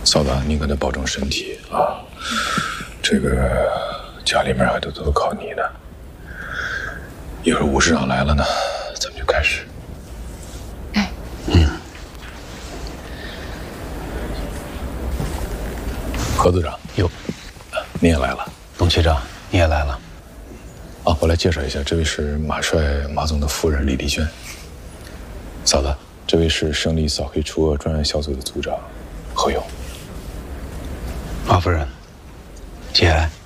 嫂子，你可得保重身体啊！这个家里面还都靠你呢。一会儿吴市长来了呢，咱们就开始。 哎， 何组长， 哟， 你也来了。 董区长，你也来了。 啊，我来介绍一下，这位是马帅马总的夫人李丽娟。嫂子，这位是胜利扫黑除恶专案小组的组长何勇。 马夫人，节哀。